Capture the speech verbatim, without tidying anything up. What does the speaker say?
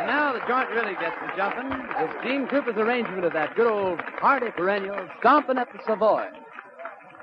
now the joint really gets to jumping. It's Gene Krupa's arrangement of that good old hearty perennial, Stompin' at the Savoy.